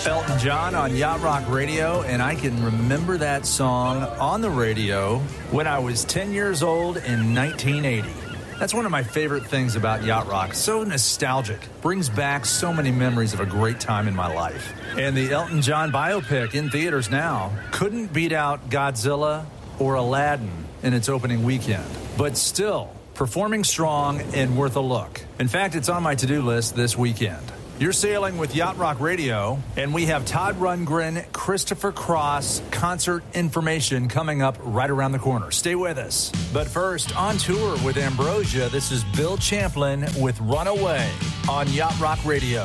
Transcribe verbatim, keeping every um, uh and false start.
Elton John on Yacht Rock Radio, and I can remember that song on the radio when I was ten years old in nineteen eighty. That's one of my favorite things about Yacht Rock. So nostalgic. Brings back so many memories of a great time in my life. And the Elton John biopic in theaters now couldn't beat out Godzilla or Aladdin in its opening weekend. But still, performing strong and worth a look. In fact, it's on my to-do list this weekend. You're sailing with Yacht Rock Radio, and we have Todd Rundgren, Christopher Cross concert information coming up right around the corner. Stay with us. But first, on tour with Ambrosia, this is Bill Champlin with Runaway on Yacht Rock Radio.